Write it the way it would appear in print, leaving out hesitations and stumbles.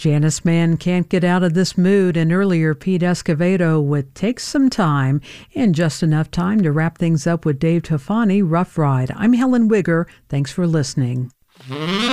Janice Mann can't get out of this mood, and earlier Pete Escovedo with Takes Some Time, and just enough time to wrap things up with Dave Tofani, Rough Ride. I'm Helen Wigger. Thanks for listening.